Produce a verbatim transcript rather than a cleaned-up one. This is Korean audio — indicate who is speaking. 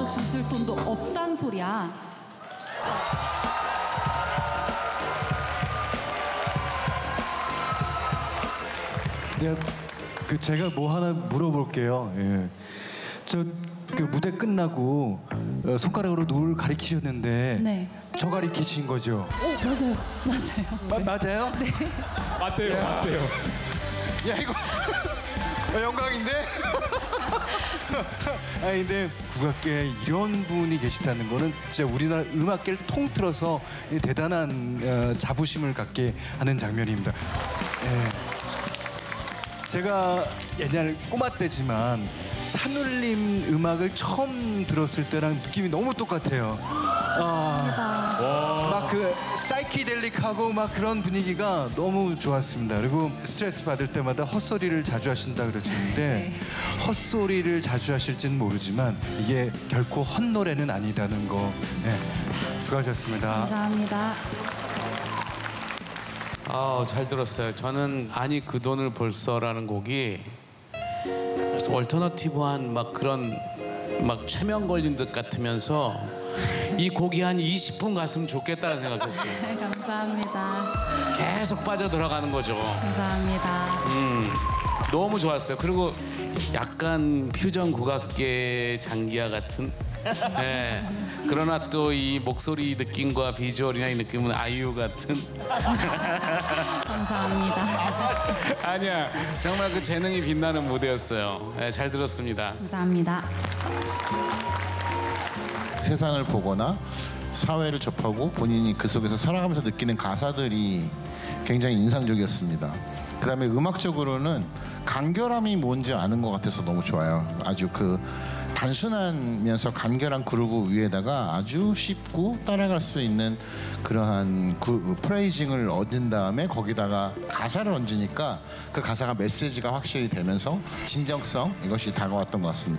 Speaker 1: 주술 돈도 없단 소리야.
Speaker 2: 네, 그 제가 뭐 하나 물어볼게요. 예. 저 그 무대 끝나고 어, 손가락으로 누굴 가리키셨는데
Speaker 1: 네.
Speaker 2: 저 가리키신 거죠?
Speaker 1: 오, 맞아요. 맞아요.
Speaker 2: 마, 맞아요?
Speaker 1: 네.
Speaker 3: 맞대요, 맞대요.
Speaker 2: 야 이거 어, 영광인데? 아니 근데 국악계에 이런 분이 계시다는 거는 진짜 우리나라 음악계를 통틀어서 이 대단한 어, 자부심을 갖게 하는 장면입니다. 예. 제가 옛날 꼬마 때지만 산울림 음악을 처음 들었을 때랑 느낌이 너무 똑같아요. 아, 막 그 사이키델릭하고 막 그런 분위기가 너무 좋았습니다. 그리고 스트레스 받을 때마다 헛소리를 자주 하신다 그러시는데 헛소리를 자주 하실지는 모르지만 이게 결코 헛노래는 아니다는 거. 네. 수고하셨습니다.
Speaker 1: 감사합니다.
Speaker 4: 아, 잘 들었어요. 저는 아니 그 돈을 벌써라는 곡이 그래서 얼터너티브한 막 그런 막 최면 걸린 듯 같으면서 이 곡이 한 이십 분 갔으면 좋겠다는 생각했어요.
Speaker 1: 네, 감사합니다.
Speaker 4: 계속 빠져 들어가는 거죠.
Speaker 1: 감사합니다.
Speaker 4: 음, 너무 좋았어요. 그리고 약간 퓨전 국악계 장기하 같은. 예. 그러나 또 이 목소리 느낌과 비주얼이나 이 느낌은 아이유 같은.
Speaker 1: 감사합니다.
Speaker 4: 아니야, 정말 그 재능이 빛나는 무대였어요. 예, 잘 들었습니다.
Speaker 1: 감사합니다.
Speaker 5: 세상을 보거나 사회를 접하고 본인이 그 속에서 살아가면서 느끼는 가사들이 굉장히 인상적이었습니다. 그 다음에 음악적으로는 간결함이 뭔지 아는 것 같아서 너무 좋아요. 아주 그 단순하면서 간결한 그루브 위에다가 아주 쉽고 따라갈 수 있는 그러한 구, 프레이징을 얻은 다음에 거기다가 가사를 얹으니까 그 가사가 메시지가 확실히 되면서 진정성 이것이 다가왔던 것 같습니다.